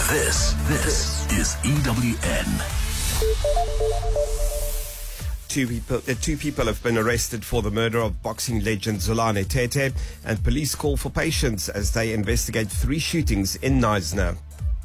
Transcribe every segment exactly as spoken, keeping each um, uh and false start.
This, this is E W N. Two people, uh, two people have been arrested for the murder of boxing legend Zolani Tete, and police call for patience as they investigate three shootings in Knysna.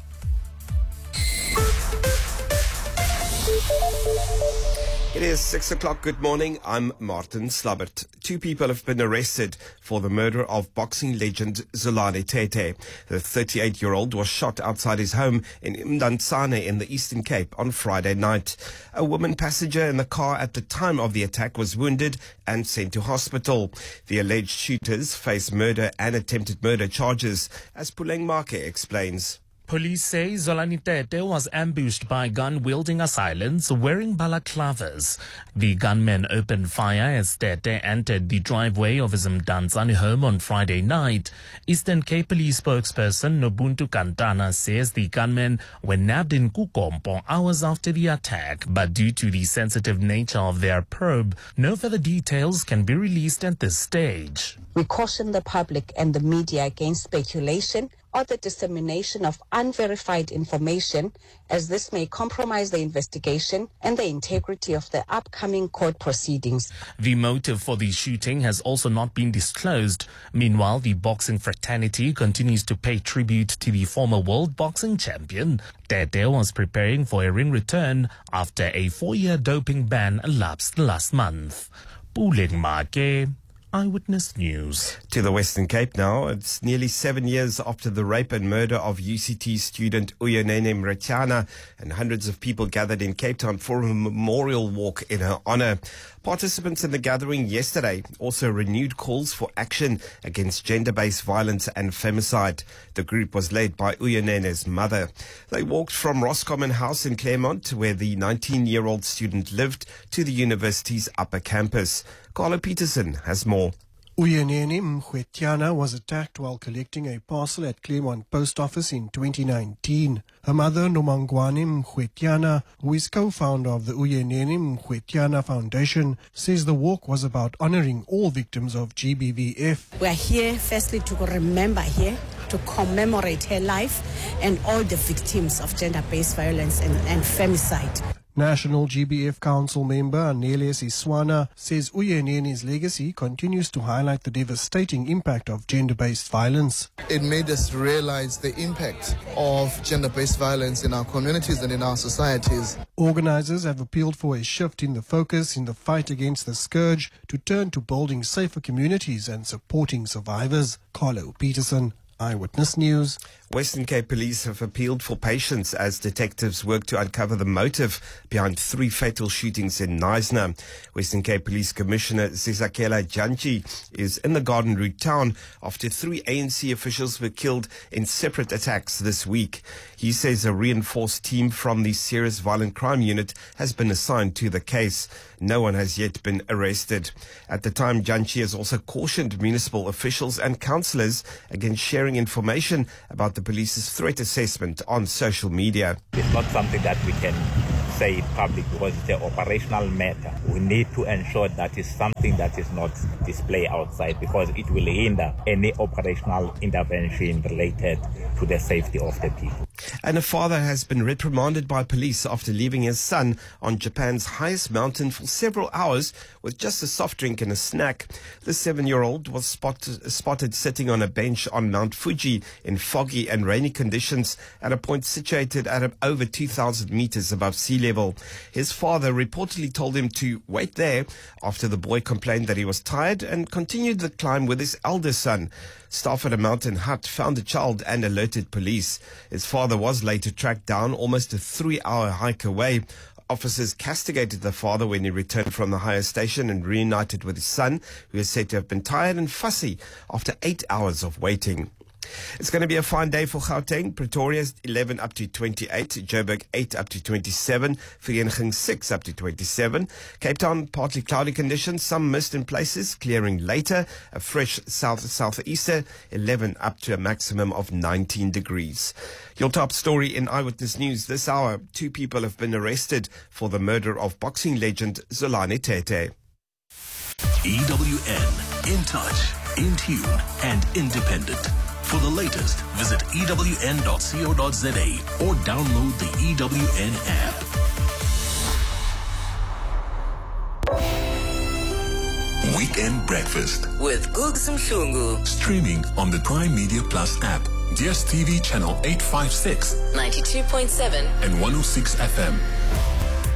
It is six o'clock. Good morning. I'm Martin Slabbert. Two people have been arrested for the murder of boxing legend Zolani Tete. The thirty-eight-year-old was shot outside his home in Mdantsane in the Eastern Cape on Friday night. A woman passenger in the car at the time of the attack was wounded and sent to hospital. The alleged shooters face murder and attempted murder charges, as Puleng Make explains. Police say Zolani Tete was ambushed by gun-wielding assailants wearing balaclavas. The gunmen opened fire as Tete entered the driveway of his Mdantsane home on Friday night. Eastern Cape Police spokesperson Nobuntu Kantana says the gunmen were nabbed in Kukompo hours after the attack, but due to the sensitive nature of their probe, no further details can be released at this stage. We caution the public and the media against speculation or the dissemination of unverified information, as this may compromise the investigation and the integrity of the upcoming court proceedings. The motive for the shooting has also not been disclosed. Meanwhile, the boxing fraternity continues to pay tribute to the former world boxing champion. Tete was preparing for a ring return after a four-year doping ban elapsed last month. Puleng Make, Eyewitness News. To the Western Cape now. It's nearly seven years after the rape and murder of U C T student Uyinene Mrwetyana, and hundreds of people gathered in Cape Town for a memorial walk in her honor. Participants in the gathering yesterday also renewed calls for action against gender-based violence and femicide. The group was led by Uyinene's mother. They walked from Roscommon House in Claremont, where the nineteen-year-old student lived, to the university's upper campus. Carlo Peterson has more. Uyinene Mrwetyana was attacked while collecting a parcel at Claremont Post Office in twenty nineteen. Her mother, Nomangwane Mrwetyana, who is co-founder of the Uyinene Mrwetyana Foundation, says the walk was about honoring all victims of G B V F. We are here firstly to remember here, to commemorate her life and all the victims of gender-based violence and, and femicide. National G B F Council member Anelius Iswana says Uyinene's legacy continues to highlight the devastating impact of gender-based violence. It made us realize the impact of gender-based violence in our communities and in our societies. Organizers have appealed for a shift in the focus in the fight against the scourge to turn to building safer communities and supporting survivors. Carlo Peterson, Eyewitness News. Western Cape Police have appealed for patience as detectives work to uncover the motive behind three fatal shootings in Knysna. Western Cape Police Commissioner Zizakela Janchi is in the Garden Route town after three A N C officials were killed in separate attacks this week. He says a reinforced team from the Serious Violent Crime Unit has been assigned to the case. No one has yet been arrested. At the time, Janchi has also cautioned municipal officials and councillors against sharing information about the police's threat assessment on social media. It's not something that we can say in public because it's an operational matter. We need to ensure that it's something that is not displayed outside because it will hinder any operational intervention related to the safety of the people. And a father has been reprimanded by police after leaving his son on Japan's highest mountain for several hours with just a soft drink and a snack. The seven-year-old was spot, spotted sitting on a bench on Mount Fuji in foggy and rainy conditions at a point situated at over two thousand meters above sea level. His father reportedly told him to wait there after the boy complained that he was tired and continued the climb with his elder son. Staff at a mountain hut found the child and alerted police. His father was later tracked down almost a three-hour hike away. Officers castigated the father when he returned from the higher station and reunited with his son, who is said to have been tired and fussy after eight hours of waiting. It's going to be a fine day for Gauteng. Pretoria's eleven up to twenty-eight, Joburg eight up to twenty-seven, Vereeniging six up to twenty-seven. Cape Town, partly cloudy conditions, some mist in places, clearing later. A fresh south-southeaster, eleven up to a maximum of nineteen degrees. Your top story in Eyewitness News this hour: two people have been arrested for the murder of boxing legend Zolani Tete. E W N, in touch, in tune, and independent. For the latest, visit E W N dot co dot za or download the E W N app. Weekend Breakfast with Googs Mhlungu. Streaming on the Prime Media Plus app, D S T V channel eight fifty-six, ninety-two point seven and one oh six F M.